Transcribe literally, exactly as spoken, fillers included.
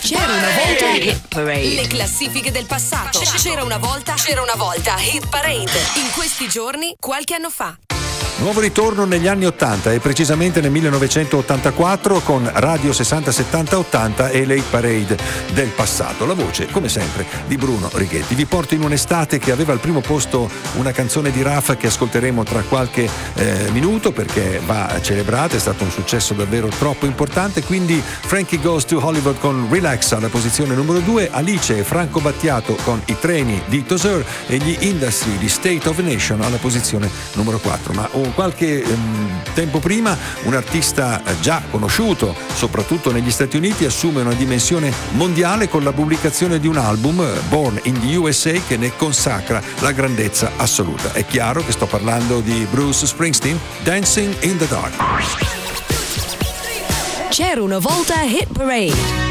C'era una volta Hit Parade. Le classifiche del passato. C'era una volta, c'era una volta Hit Parade. In questi giorni, qualche anno fa. Nuovo ritorno negli anni ottanta e precisamente nel millenovecentottantaquattro con Radio sessanta settanta ottanta e l'Hit Parade del passato. La voce, come sempre, di Bruno Righetti. Vi porto in un'estate che aveva al primo posto una canzone di Raf che ascolteremo tra qualche eh, minuto perché va celebrata, è stato un successo davvero troppo importante, quindi Frankie Goes to Hollywood con Relax alla posizione numero due, Alice e Franco Battiato con I treni di Tozer e gli Industry di State of a Nation alla posizione numero quattro. Ma un qualche ehm, tempo prima un artista già conosciuto soprattutto negli Stati Uniti assume una dimensione mondiale con la pubblicazione di un album, Born in the U S A, che ne consacra la grandezza assoluta. È chiaro che sto parlando di Bruce Springsteen, Dancing in the Dark. C'era una volta Hit Parade.